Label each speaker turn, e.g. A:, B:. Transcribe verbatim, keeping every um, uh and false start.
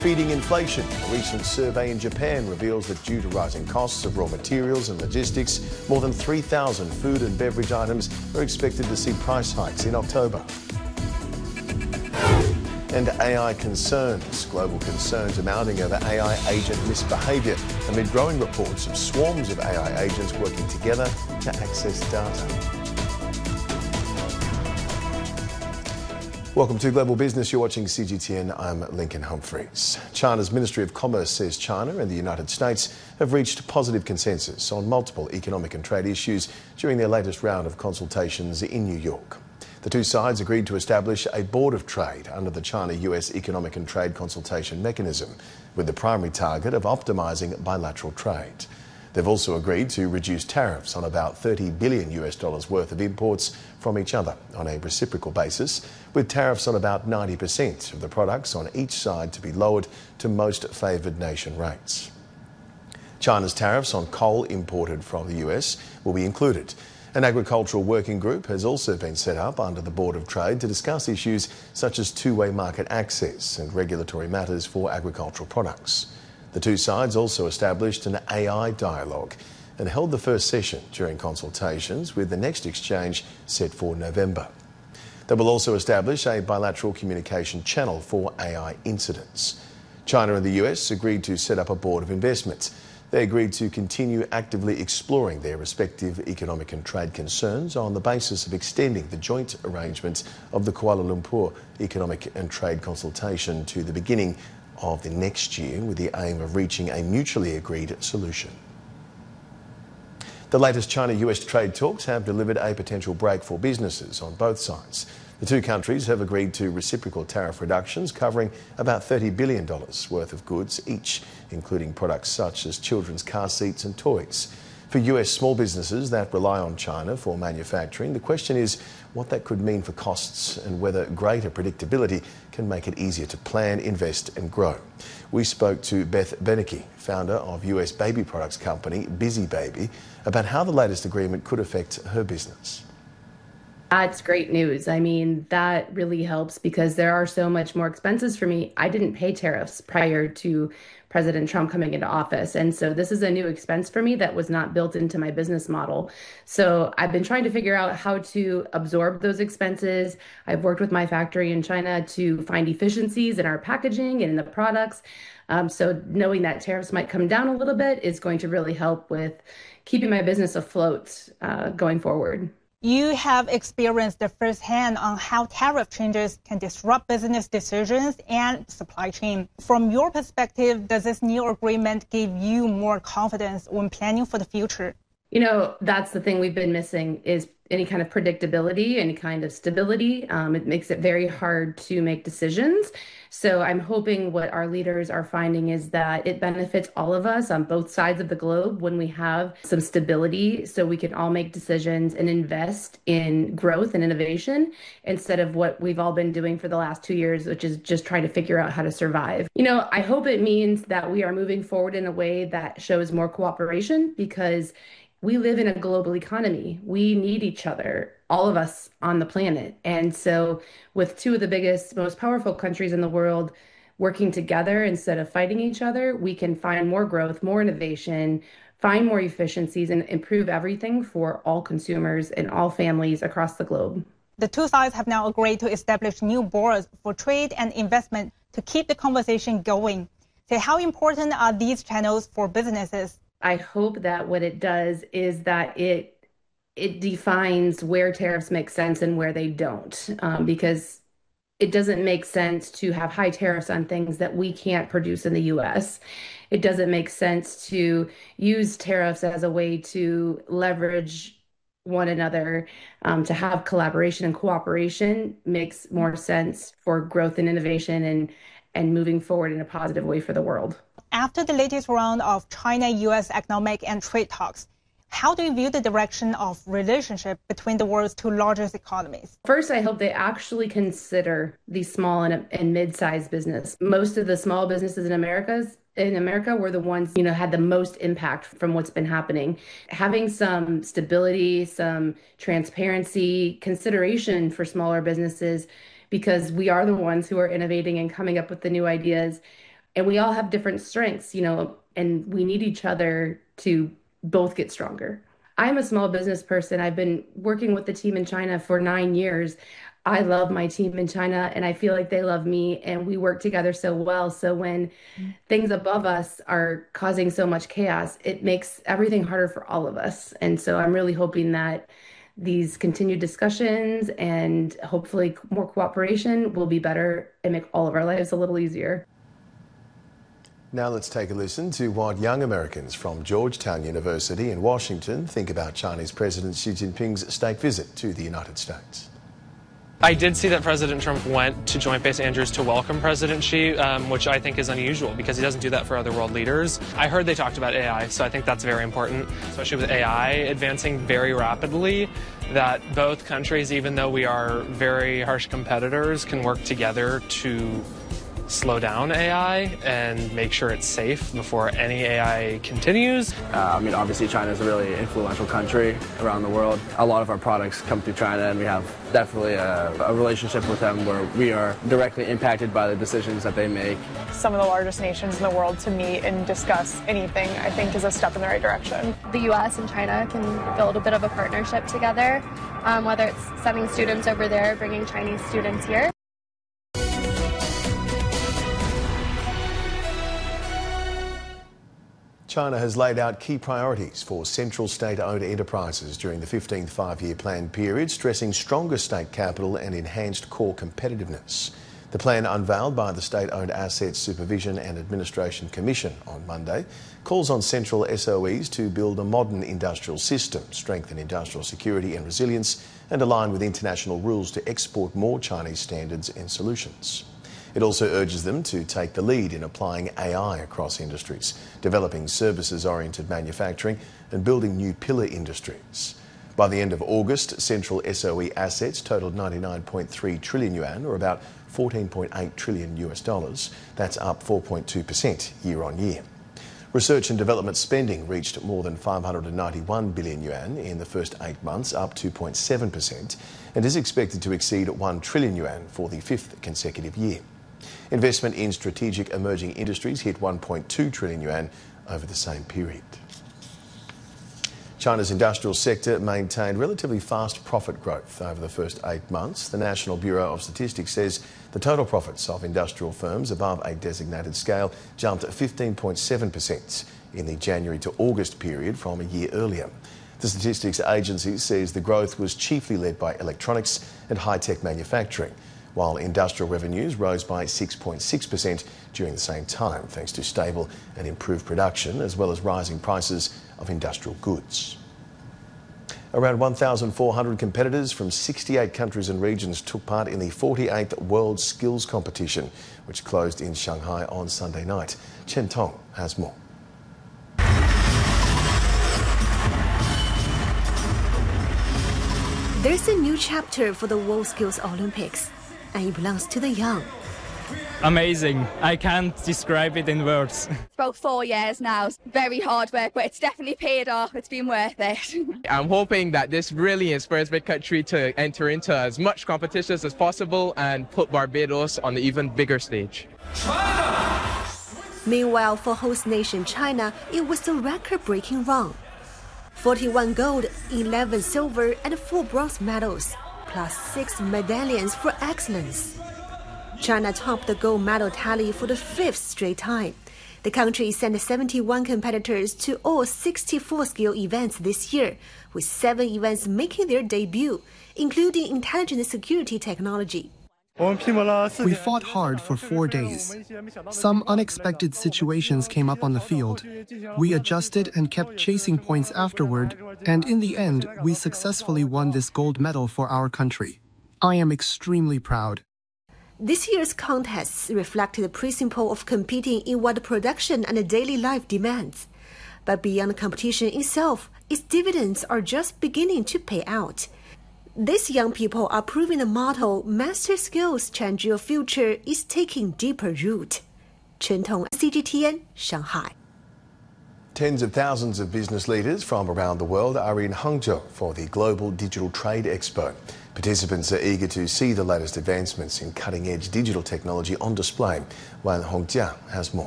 A: Feeding inflation. A recent survey in Japan reveals that due to rising costs of raw materials and logistics, more than three thousand food and beverage items are expected to see price hikes in October. And A I concerns. Global concerns are mounting over A I agent misbehaviour amid growing reports of swarms of A I agents working together to access data. Welcome to Global Business. You're watching C G T N. I'm Lincoln Humphreys. China's Ministry of Commerce says China and the United States have reached positive consensus on multiple economic and trade issues during their latest round of consultations in New York. The two sides agreed to establish a board of trade under the China-U S Economic and Trade Consultation Mechanism, with the primary target of optimising bilateral trade. They've also agreed to reduce tariffs on about thirty billion US dollars worth of imports from each other on a reciprocal basis, with tariffs on about ninety percent of the products on each side to be lowered to most favoured nation rates. China's tariffs on coal imported from the U S will be included. An agricultural working group has also been set up under the Board of Trade to discuss issues such as two-way market access and regulatory matters for agricultural products. The two sides also established an A I dialogue and held the first session during consultations, with the next exchange set for November. They will also establish a bilateral communication channel for A I incidents. China and the U S agreed to set up a board of investment. They agreed to continue actively exploring their respective economic and trade concerns on the basis of extending the joint arrangements of the Kuala Lumpur Economic and Trade Consultation to the beginning of the next year, with the aim of reaching a mutually agreed solution. The latest China-U S trade talks have delivered a potential break for businesses on both sides. The two countries have agreed to reciprocal tariff reductions covering about thirty billion dollars worth of goods each, including products such as children's car seats and toys. For U S small businesses that rely on China for manufacturing, the question is what that could mean for costs and whether greater predictability can make it easier to plan, invest and grow. We spoke to Beth Beneke, founder of U S baby products company Busy Baby, about how the latest agreement could affect her business.
B: That's great news. I mean, that really helps because there are so much more expenses for me. I didn't pay tariffs prior to President Trump coming into office. And so this is a new expense for me that was not built into my business model. So I've been trying to figure out how to absorb those expenses. I've worked with my factory in China to find efficiencies in our packaging and in the products. Um, so knowing that tariffs might come down a little bit is going to really help with keeping my business afloat uh, going forward.
C: You have experienced the firsthand on how tariff changes can disrupt business decisions and supply chain. From your perspective, does this new agreement give you more confidence when planning for the future?
B: You know, that's the thing we've been missing is any kind of predictability, any kind of stability. Um, it makes it very hard to make decisions. So I'm hoping what our leaders are finding is that it benefits all of us on both sides of the globe when we have some stability so we can all make decisions and invest in growth and innovation instead of what we've all been doing for the last two years, which is just trying to figure out how to survive. You know, I hope it means that we are moving forward in a way that shows more cooperation because we live in a global economy. We need each other, all of us on the planet. And so with two of the biggest, most powerful countries in the world working together instead of fighting each other, we can find more growth, more innovation, find more efficiencies, and improve everything for all consumers and all families across the globe.
C: The two sides have now agreed to establish new boards for trade and investment to keep the conversation going. So how important are these channels for businesses?
B: I hope that what it does is that it it defines where tariffs make sense and where they don't, um, because it doesn't make sense to have high tariffs on things that we can't produce in the U S. It doesn't make sense to use tariffs as a way to leverage one another. Um, to have collaboration and cooperation makes more sense for growth and innovation and and moving forward in a positive way for the world.
C: After the latest round of China-U S economic and trade talks, how do you view the direction of relationship between the world's two largest economies?
B: First, I hope they actually consider the small and, and mid-sized business. Most of the small businesses in America's in America were the ones, you know, had the most impact from what's been happening. Having some stability, some transparency, consideration for smaller businesses, because we are the ones who are innovating and coming up with the new ideas, And we all have different strengths, you know, and we need each other to both get stronger. I'm a small business person. I've been working with the team in China for nine years. I love my team in China and I feel like they love me and we work together so well. So when things above us are causing so much chaos, it makes everything harder for all of us. And so I'm really hoping that these continued discussions and hopefully more cooperation will be better and make all of our lives a little easier.
A: Now let's take a listen to what young Americans from Georgetown University in Washington think about Chinese President Xi Jinping's state visit to the United States.
D: I did see that President Trump went to Joint Base Andrews to welcome President Xi, um, which I think is unusual because he doesn't do that for other world leaders. I heard they talked about A I, so I think that's very important, especially with A I advancing very rapidly, that both countries, even though we are very harsh competitors, can work together to slow down A I and make sure it's safe before any A I continues.
E: Uh, I mean, obviously China is a really influential country around the world. A lot of our products come through China and we have definitely a, a relationship with them where we are directly impacted by the decisions that they make.
F: Some of the largest nations in the world to meet and discuss anything, I think, is a step in the right direction.
G: The U S and China can build a bit of a partnership together, um, whether it's sending students over there, bringing Chinese students here.
A: China has laid out key priorities for central state-owned enterprises during the fifteenth five-year plan period, stressing stronger state capital and enhanced core competitiveness. The plan, unveiled by the State-Owned Assets Supervision and Administration Commission on Monday, calls on central S O Es to build a modern industrial system, strengthen industrial security and resilience, and align with international rules to export more Chinese standards and solutions. It also urges them to take the lead in applying A I across industries, developing services-oriented manufacturing and building new pillar industries. By the end of August, central S O E assets totaled ninety-nine point three trillion yuan, or about fourteen point eight trillion U S dollars. That's up four point two percent year on year. Research and development spending reached more than five hundred ninety-one billion yuan in the first eight months, up two point seven percent, and is expected to exceed one trillion yuan for the fifth consecutive year. Investment in strategic emerging industries hit one point two trillion yuan over the same period. China's industrial sector maintained relatively fast profit growth over the first eight months. The National Bureau of Statistics says the total profits of industrial firms above a designated scale jumped fifteen point seven percent in the January to August period from a year earlier. The statistics agency says the growth was chiefly led by electronics and high-tech manufacturing, while industrial revenues rose by six point six percent during the same time, thanks to stable and improved production, as well as rising prices of industrial goods. Around one thousand four hundred competitors from sixty-eight countries and regions took part in the forty-eighth World Skills Competition, which closed in Shanghai on Sunday night. Chen Tong has more.
H: There's a new chapter for the World Skills Olympics, and it belongs to the young.
I: Amazing. I can't describe it in words.
J: About four years now. It's very hard work, but it's definitely paid off. It's been worth it.
K: I'm hoping that this really inspires my country to enter into as much competitions as possible and put Barbados on the even bigger stage.
H: China! Meanwhile, for host nation China, it was a record-breaking run. forty-one gold, eleven silver, and four bronze medals, plus six medallions for excellence. China topped the gold medal tally for the fifth straight time. The country sent seventy-one competitors to all sixty-four skill events this year, with seven events making their debut, including intelligent security technology.
L: We fought hard for four days. Some unexpected situations came up on the field. We adjusted and kept chasing points afterward, and in the end, we successfully won this gold medal for our country. I am extremely proud.
H: This year's contests reflected the principle of competing in what production and daily life demands. But beyond the competition itself, its dividends are just beginning to pay out. These young people are proving the motto, "Master skills, change your future," is taking deeper root. Chen Tong, C G T N, Shanghai.
A: Tens of thousands of business leaders from around the world are in Hangzhou for the Global Digital Trade Expo. Participants are eager to see the latest advancements in cutting-edge digital technology on display. Wan Hongjia has more.